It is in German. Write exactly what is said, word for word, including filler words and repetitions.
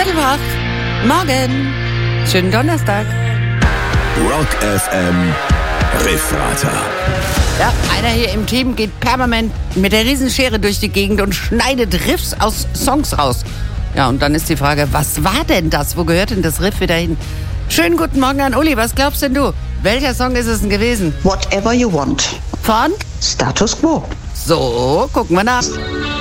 Viertelwach. Morgen. Schönen Donnerstag. Rock F M Riffrater. Ja, einer hier im Team geht permanent mit der Riesenschere durch die Gegend und schneidet Riffs aus Songs raus. Ja, und dann ist die Frage, was war denn das? Wo gehört denn das Riff wieder hin? Schönen guten Morgen an Uli. Was glaubst denn du? Welcher Song ist es denn gewesen? Whatever You Want. Von? Status Quo. So, gucken wir nach.